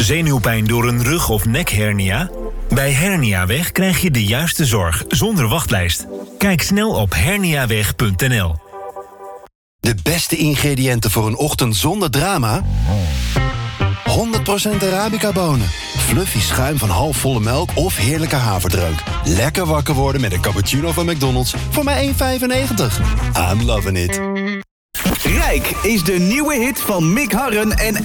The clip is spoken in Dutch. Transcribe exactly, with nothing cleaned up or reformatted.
Zenuwpijn door een rug- of nekhernia? Bij Herniaweg krijg je de juiste zorg zonder wachtlijst. Kijk snel op herniaweg punt n l. De beste ingrediënten voor een ochtend zonder drama? honderd procent Arabica bonen. Fluffy schuim van halfvolle melk of heerlijke haverdrank. Lekker wakker worden met een cappuccino van McDonald's voor maar één vijfennegentig. I'm loving it. Rijk is de nieuwe hit van Mick Harren en